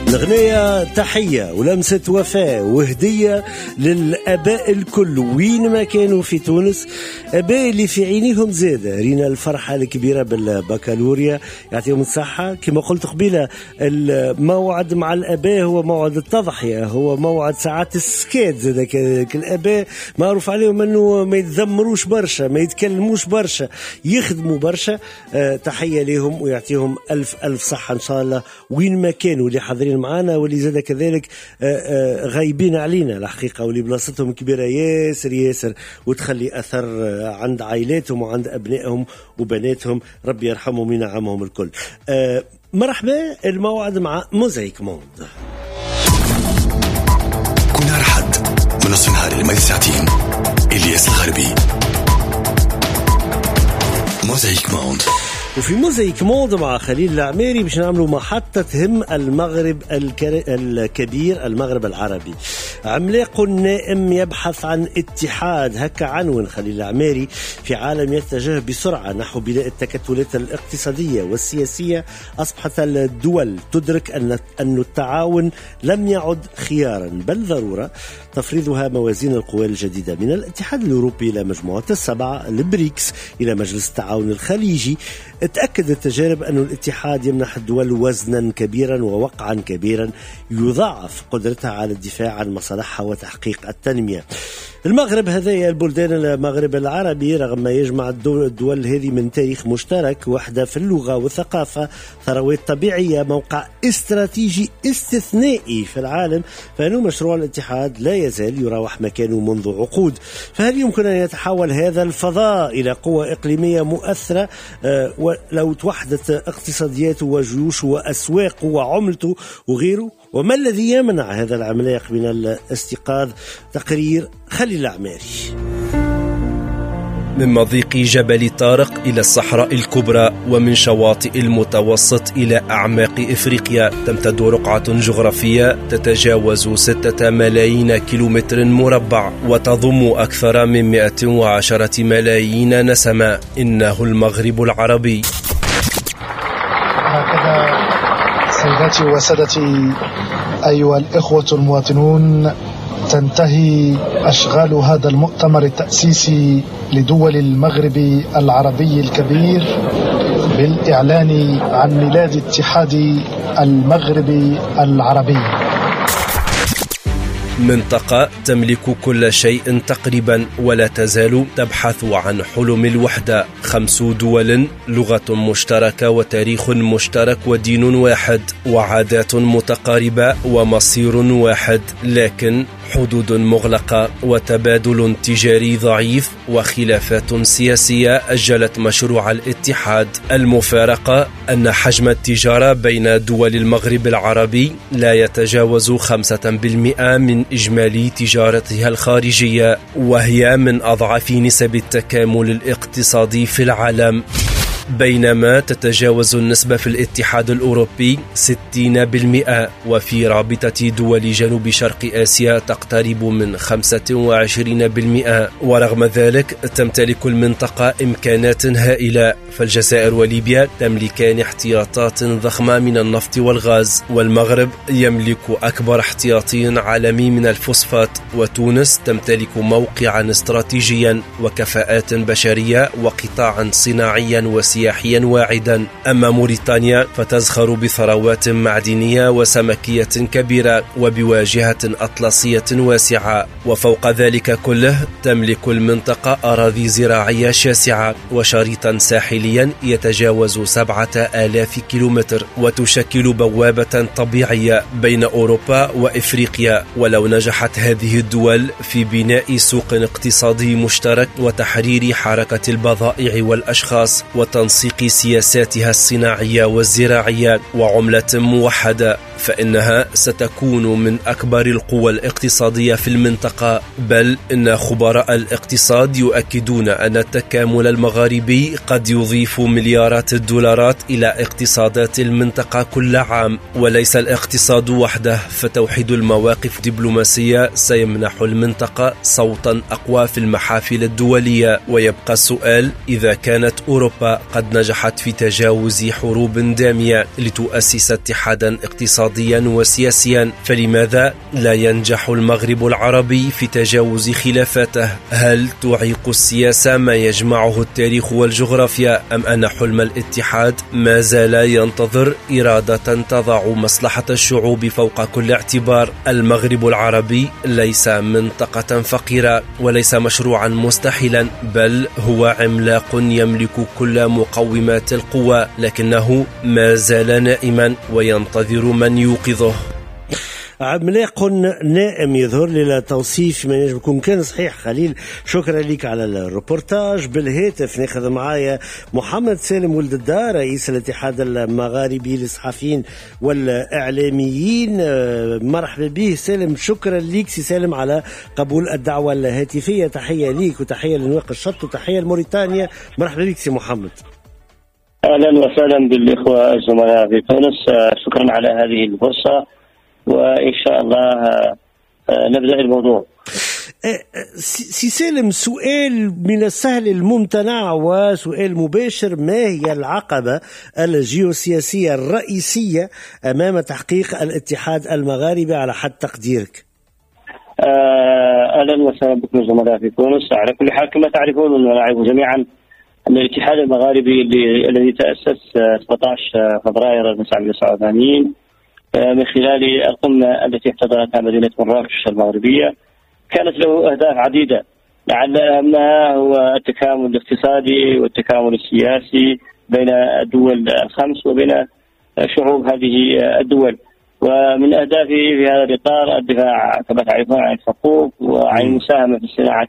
الأغنية تحية ولمسة وفاء وهدية للأباء الكل وين ما كانوا في تونس، أباء اللي في عينيهم زادة رينا الفرحة الكبيرة بالبكالوريا، يعطيهم الصحة. كما قلت قبيلة، الموعد مع الأباء هو موعد التضحية، هو موعد ساعات السكات زادة. الأباء معروف عليهم أنه ما يتذمروش برشا، ما يتكلموش برشا، يخدموا برشا. تحية لهم ويعطيهم ألف صحة إن شاء الله وين ما كانوا، اللي حاضرين معنا واللي زاد كذلك غايبين علينا الحقيقة، واللي بلاصتهم كبيرة ياسر وتخلي أثر عند عائلاتهم وعند أبنائهم وبناتهم، ربي يرحمهم وينعمهم الكل. مرحبا، الموعد مع موزايك موند. كل نهار حد من نصف النهار لمدة ساعتين، إلياس الغربي. موزايك موند. وفي موزايك موند مع خليل العميري باش نعملوا محطة تهم المغرب الكبير، المغرب العربي. عملاق نائم يبحث عن اتحاد، هكا عنوان خليل العميري. في عالم يتجه بسرعة نحو بناء التكتلات الاقتصادية والسياسية، أصبحت الدول تدرك أن التعاون لم يعد خيارا بل ضرورة، تفرضها موازين القوى الجديدة، من الاتحاد الأوروبي إلى مجموعة السبعة، البريكس إلى مجلس التعاون الخليجي. تأكد التجارب أن الاتحاد يمنح الدول وزنا كبيرا ووقعا كبيرا يضاعف قدرتها على الدفاع عن مصالحها وتحقيق التنمية. المغرب هذايا البلدان المغرب العربي، رغم ما يجمع الدول هذه من تاريخ مشترك، وحدة في اللغة والثقافة، ثروات طبيعية، موقع استراتيجي استثنائي في العالم، فإنه مشروع الاتحاد لا يزال يراوح مكانه منذ عقود. فهل يمكن أن يتحول هذا الفضاء إلى قوة إقليمية مؤثرة ولو توحدت اقتصادياته وجيوشه وأسواقه وعملته وغيره؟ وما الذي يمنع هذا العملاق من الاستيقاظ؟ تقرير خليل العميري. من مضيق جبل طارق إلى الصحراء الكبرى، ومن شواطئ المتوسط إلى أعماق إفريقيا، تمتد رقعة جغرافية تتجاوز 6 ملايين كيلومتر مربع، وتضم أكثر من 110 ملايين نسمة. إنه المغرب العربي. هكذا سيداتي وسادتي أيها الإخوة المواطنون، تنتهي أشغال هذا المؤتمر التأسيسي لدول المغرب العربي الكبير بالإعلان عن ميلاد اتحاد المغرب العربي. منطقة تملك كل شيء تقريبا، ولا تزال تبحث عن حلم الوحدة. 5 دول، لغة مشتركة وتاريخ مشترك ودين واحد وعادات متقاربة ومصير واحد، لكن حدود مغلقة وتبادل تجاري ضعيف وخلافات سياسية أجلت مشروع الاتحاد. المفارقة أن حجم التجارة بين دول المغرب العربي لا يتجاوز 5% من إجمالي تجارتها الخارجية، وهي من أضعف نسب التكامل الاقتصادي في العالم. بينما تتجاوز النسبة في الاتحاد الأوروبي 60%، وفي رابطة دول جنوب شرق آسيا تقترب من 25%. ورغم ذلك تمتلك المنطقة إمكانات هائلة، فالجزائر وليبيا تملكان احتياطات ضخمة من النفط والغاز، والمغرب يملك أكبر احتياطي عالمي من الفوسفات، وتونس تمتلك موقعا استراتيجيا وكفاءات بشرية وقطاعا صناعيا وسياحيا واعدا. أما موريتانيا فتزخر بثروات معدنية وسمكية كبيرة وبواجهة أطلسية واسعة. وفوق ذلك كله تملك المنطقة أراضي زراعية شاسعة وشريطا ساحليا يتجاوز 7000 كيلومتر، وتشكل بوابة طبيعية بين أوروبا وإفريقيا. ولو نجحت هذه الدول في بناء سوق اقتصادي مشترك وتحرير حركة البضائع والأشخاص وتنسيق سياساتها الصناعية والزراعية وعملة موحدة، فإنها ستكون من أكبر القوى الاقتصادية في المنطقة. بل إن خبراء الاقتصاد يؤكدون أن التكامل المغاربي قد يضيف مليارات الدولارات إلى اقتصادات المنطقة كل عام. وليس الاقتصاد وحده، فتوحيد المواقف الدبلوماسية سيمنح المنطقة صوتا أقوى في المحافل الدولية. ويبقى السؤال: إذا كانت أوروبا قد نجحت في تجاوز حروب دامية لتؤسس اتحادا اقتصاديا اقتصاديا وسياسيا. فلماذا لا ينجح المغرب العربي في تجاوز خلافاته؟ هل تعيق السياسة ما يجمعه التاريخ والجغرافيا، أم أن حلم الاتحاد ما زال ينتظر إرادة تضع مصلحة الشعوب فوق كل اعتبار؟ المغرب العربي ليس منطقة فقيرة وليس مشروعا مستحيلا، بل هو عملاق يملك كل مقومات القوة، لكنه ما زال نائما وينتظر من يوقظه. عملاق نائم يظهر لي لتوصيف ما يجب يكون كان صحيح. خليل، شكرا لك على الروبورتاج. بالهاتف ناخذ معايا محمد سالم ولد الدار، رئيس الاتحاد المغاربي للصحفيين والإعلاميين. مرحبا به سالم، شكرا لك سي سالم على قبول الدعوة الهاتفية. تحية ليك وتحية لنواقي الشط وتحية لموريتانيا. مرحبا بك سي محمد. أهلا وسهلا بالإخوة الزملاء في تونس، شكرا على هذه الفرصة، وإن شاء الله نبدأ الموضوع. سي سالم، سؤال من السهل الممتنع وسؤال مباشر: ما هي العقبة الجيوسياسية الرئيسية أمام تحقيق الاتحاد المغاربي على حد تقديرك؟ أهلا وسهلا بكم الزملاء في تونس. على كل حال كما تعرفون ونعرف جميعا أن الاتحاد المغاربي الذي تأسس 17 فبراير 1989 من خلال القمة التي احتضنتها مدينة مراكش المغربية كانت له أهداف عديدة، لعل أهمها هو التكامل الاقتصادي والتكامل السياسي بين الدول الخمس وبين شعوب هذه الدول. ومن أهدافه في هذا الإطار الدفاع كما تعرفون عن الحقوق وعن المساهمة في صناعة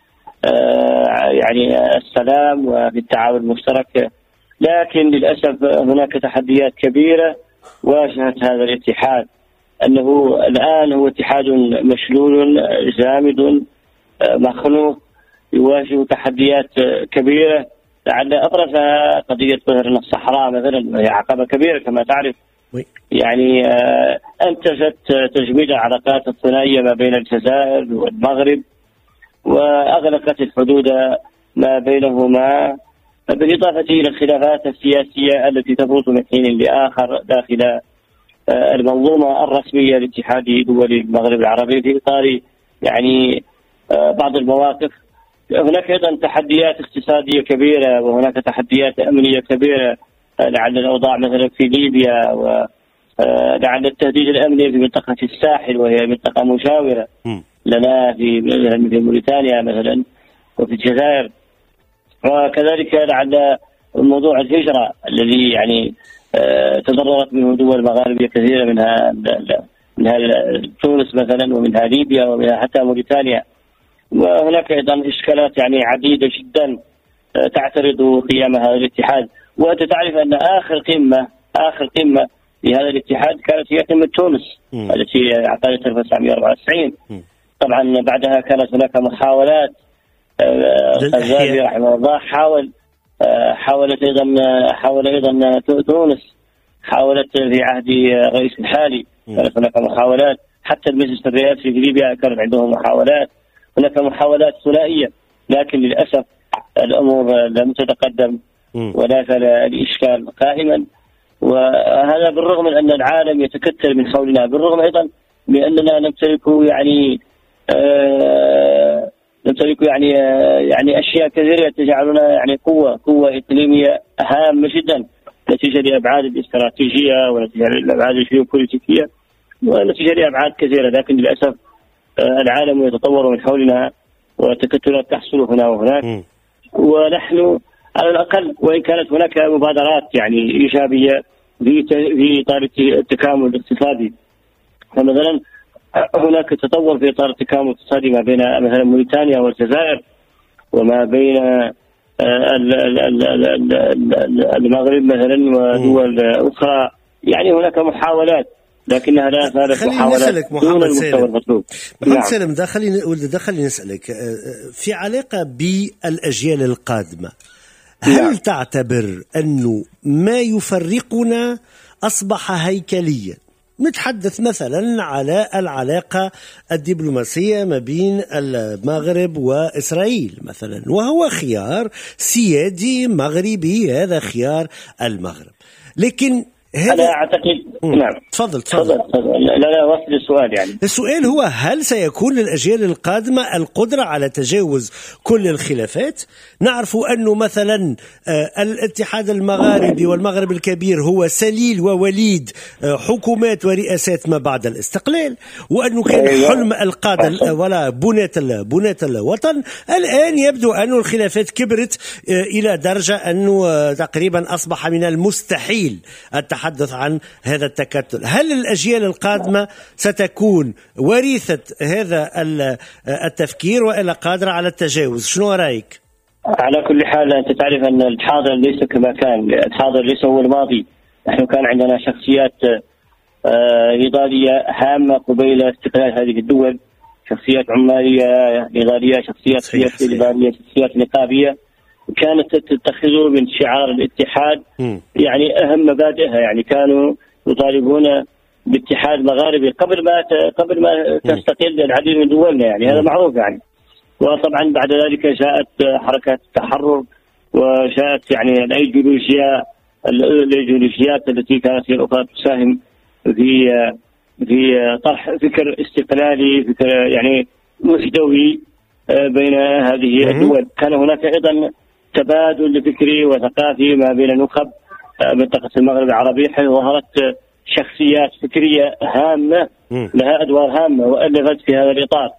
يعني السلام وفي التعاون المشترك. لكن للأسف هناك تحديات كبيرة واجهت هذا الاتحاد، أنه الآن هو اتحاد مشلول جامد مخنوق يواجه تحديات كبيرة، لعل أبرزها قضية ظهر الصحراء مثلا، وهي عقبة كبيرة كما تعرف. يعني أنتجت تجميد العلاقات الثنائية ما بين الجزائر والمغرب وأغلقت الحدود ما بينهما، بالإضافة إلى الخلافات السياسية التي تبرز من حين لآخر داخل المنظومة الرسمية لاتحاد دول المغرب العربي في إطار يعني بعض المواقف. هناك أيضا تحديات اقتصادية كبيرة وهناك تحديات أمنية كبيرة، لعل الأوضاع مثلا في ليبيا ولعل التهديد الأمني في منطقة الساحل وهي منطقة مجاورة لنا في موريتانيا مثلا وفي الجزائر، وكذلك لعل موضوع الهجرة الذي يعني تضررت منه دول مغاربية كثيرة، منها تونس مثلا ومنها ليبيا ومنها حتى موريتانيا. وهناك أيضا إشكالات يعني عديدة جدا تعترض قيام هذا الاتحاد. وأنت تعرف أن آخر قمة لهذا الاتحاد كانت هي قمة تونس التي عقدت 1994. طبعا بعدها كانت هناك محاولات، الغزالي رحمه الله حاول أيضا تونس، حاولت في عهد الرئيس الحالي كانت هناك محاولات، حتى المجلس الرئاسي في ليبيا كانت عندهم محاولات، هناك محاولات ثنائية، لكن للأسف الأمور لم تتقدم ولا زال الإشكال قائما. وهذا بالرغم من أن العالم يتكتل من حولنا، بالرغم أيضا بأننا نمتلك يعني أشياء كثيرة تجعلنا يعني قوة إقليمية هامة جدا، نتيجة لأبعاد الاستراتيجية ونتيجة لأبعاد الجيوبوليتيكية ونتيجة لأبعاد كثيرة. لكن للأسف العالم يتطور من حولنا وتكتلات تحصل هنا وهناك، ونحن على الأقل وإن كانت هناك مبادرات يعني إيجابية في إطار التكامل الاقتصادي، فمثلا هناك تطور في إطار التكامل الاقتصادي ما بين مثلا موريتانيا والجزائر وما بين المغرب مثلا ودول أخرى. يعني هناك محاولات لكنها لا زالت محاولات دون المستوى المطلوب. محمد سالم، دخلني نسألك في علاقة بالأجيال القادمة، هل تعتبر أنه ما يفرقنا أصبح هيكليا؟ نتحدث مثلا على العلاقة الدبلوماسية ما بين المغرب وإسرائيل مثلا، وهو خيار سيادي مغربي، هذا خيار المغرب. لكن أنا أعتقد نعم. تفضل. لا وصل السؤال. يعني السؤال هو: هل سيكون للأجيال القادمة القدرة على تجاوز كل الخلافات؟ نعرف أنه مثلا الاتحاد المغاربي والمغرب الكبير هو سليل ووليد حكومات ورئاسات ما بعد الاستقلال، وأنه كان حلم القادة ولا بنات الوطن. الآن يبدو أن الخلافات كبرت إلى درجة أنه تقريبا أصبح من المستحيل التحدث عن هذا التكتل. هل الأجيال القادمة ستكون وريثة هذا التفكير وإلا قادرة على التجاوز؟ شنو رأيك؟ على كل حال أنت تعرف أن الحاضر ليس كما كان، الحاضر ليس هو الماضي. نحن كان عندنا شخصيات نضالية هامة قبيل استقلال هذه الدول، شخصيات عمالية نضالية، شخصيات سياسية نضالية، شخصيات نقابية، كانت تتخذ من شعار الاتحاد يعني أهم مبادئها. يعني كانوا يطالبون باتحاد مغاربي قبل ما تستقل العديد من دولنا، يعني هذا معروف يعني. وطبعا بعد ذلك جاءت حركات التحرر، وجاءت يعني الايديولوجيات التي كانت هي الأخرى تساهم في طرح فكر استقلالي، فكر يعني وحدوي بين هذه الدول. كان هناك أيضا تبادل فكري وثقافي ما بين نخب منطقة المغرب العربي، حيث ظهرت شخصيات فكرية هامة لها أدوار هامة وألفت في هذا الإطار.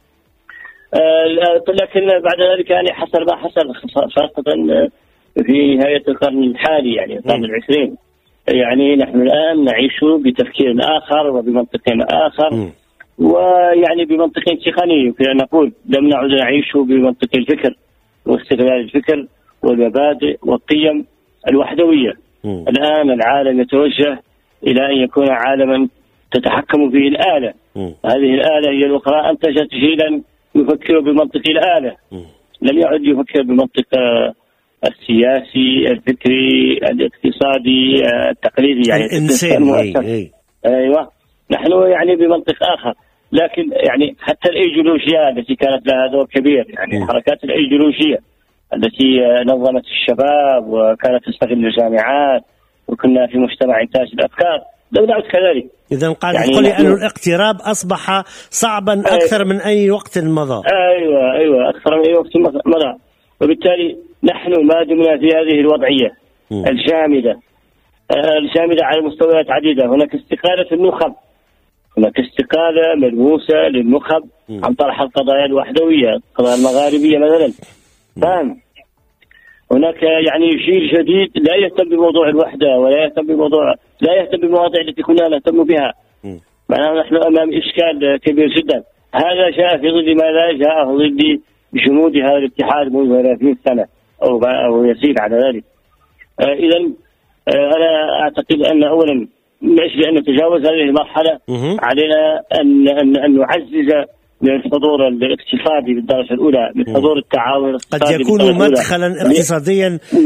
لكن بعد ذلك يعني حصل ما حصل، خاصة في نهاية القرن الحالي يعني القرن العشرين. يعني نحن الآن نعيش بتفكير آخر وبمنطق آخر، ويعني بمنطق تقني يمكن أن نقول. لم نعد نعيش بمنطق الفكر واستغلال الفكر والمبادئ والقيم الوحدوية. الآن العالم يتوجه إلى أن يكون عالما تتحكم فيه الآلة. هذه الآلة هي الأخرى أنتجت جيلا يفكر بمنطق الآلة، لم يعد يفكر بمنطق السياسي الفكري الاقتصادي التقليدي يعني الإنساني. أيوة، نحن يعني بمنطق آخر. لكن يعني حتى الأيديولوجيا التي كانت لها دور كبير، يعني حركات الأيديولوجية التي نظمت الشباب وكانت تستغل الجامعات، وكنا في مجتمع إنتاج الأفكار، لم نعد كذلك. إذا قاعد يعني تقول لي أن الاقتراب أصبح صعبا أكثر من أي وقت مضى. أيوة أكثر من أي وقت مضى. وبالتالي نحن ما دمنا في هذه الوضعية الجامدة على مستويات عديدة. هناك استقالة النخب، هناك استقالة ملموسة للنخب عن طرح القضايا الوحدوية، القضايا المغاربية مثلا. فهم هناك يعني جيل جديد لا يهتم بموضوع الوحدة ولا يهتم بالمواضيع التي كنا نهتم بها. معناها نحن أمام إشكال كبير جدا. هذا جاء في ظل ماذا؟ جاء في ظل جمود هذا الاتحاد منذ 30 سنة أو يزيد على ذلك. إذا أنا أعتقد أن أولا من أجل أن نتجاوز هذه المرحلة علينا أن نعزز من الحضور الاقتصادي بالدرجة الأولى، من حضور التعاون الاقتصادي. قد يكون مدخلا اقتصاديا.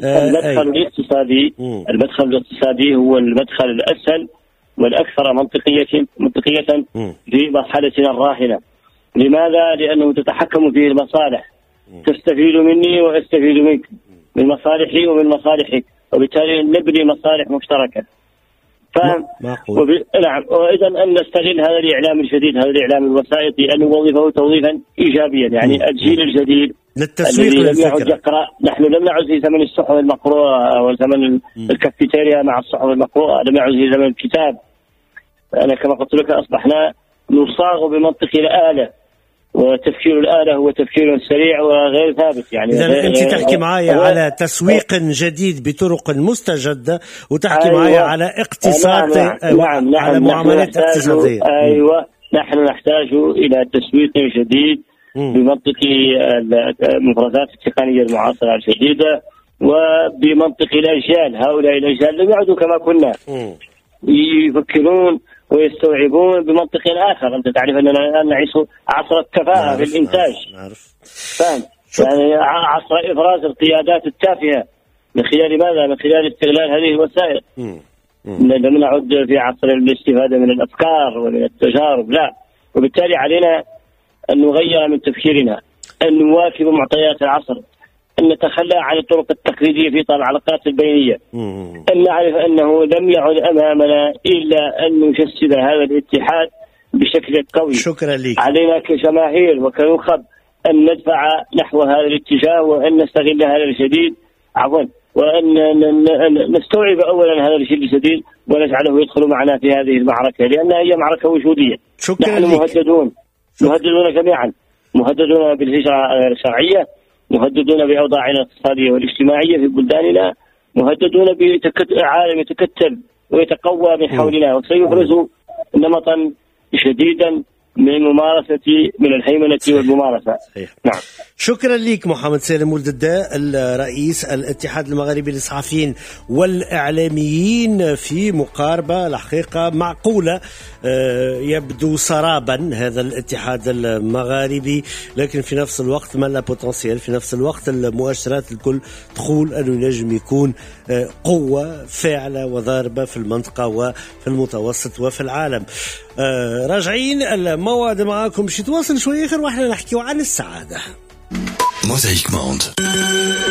المدخل الاقتصادي هو المدخل الأسهل والأكثر منطقية في مرحلتنا الراهنة. لماذا؟ لأنه تتحكم فيه المصالح، تستفيد مني وأستفيد منك، من مصالحي ومن مصالحك، وبالتالي نبني مصالح مشتركة. فهم؟ نعم. وإذا أن نستغل هذا الإعلام الجديد، هذا الإعلام الوسائطي، أن نوظفه توظيفا إيجابيا. يعني الجيل الجديد الذي لم يعد يقرأ. نحن لم نعد في زمن الصحف المقروءة أو زمن الكافيتيريا مع الصحف المقروءة، لم نعد في زمن الكتاب. أنا كما قلت لك أصبحنا نصاغ بمنطق الآلة، وتفكير الآلة هو تفكير سريع وغير ثابت. يعني إذا أنت تحكي معي على تسويق جديد بطرق مستجدة، وتحكي معي على اقتصاد على معاملات اقتصادية. أيوة، نحن نحتاج إلى تسويق جديد بمنطق المفردات التقنية المعاصرة الجديدة، وبمنطق الأجيال. هؤلاء الأجيال لم يعدوا كما كنا يفكرون ويستوعبون بمنطق آخر. أنت تعرف أننا نعيش عصر الكفاءة في الإنتاج. فهم؟ يعني عصر إفراز القيادات التافهة من خلال ماذا؟ من خلال استغلال هذه الوسائل. لم نعد في عصر الاستفادة من الأفكار ومن التجارب، لا. وبالتالي علينا أن نغير من تفكيرنا، أن نواكب معطيات العصر، أن نتخلى عن الطرق التقليدية في طرح العلاقات البينية، أن نعرف أنه لم يعد أمامنا إلا أن نجسد هذا الاتحاد بشكل قوي. شكرا لك. علينا كجماهير وكنخب أن ندفع نحو هذا الاتجاه، وأن نستغل هذا الجديد وأن نستوعب أولا هذا الشيء الجديد ونجعله يدخل معنا في هذه المعركة، لأنها هي معركة وجودية. نحن مهددون جميعا، مهددون بالهجرة الشرعية، مهددون بأوضاعنا الاقتصادية والاجتماعية في بلداننا، مهددون بعالم يتكتل ويتقوى من حولنا، وسيفرز نمطا شديدا من الهيمنة والممارسة. نعم. شكرا لك محمد سالم ولد الداء، الرئيس الاتحاد المغربي للصحفيين والإعلاميين، في مقاربة الحقيقة معقولة. يبدو سرابا هذا الاتحاد المغاربي، لكن في نفس الوقت ما لا بوتنسيال، في نفس الوقت المؤشرات الكل تقول أنه ينجم يكون قوة فاعلة وضاربة في المنطقة وفي المتوسط وفي العالم. راجعين الموعد معكم باش يتواصل شوية آخر، واحنا نحكيو عن السعادة. موزايك موند.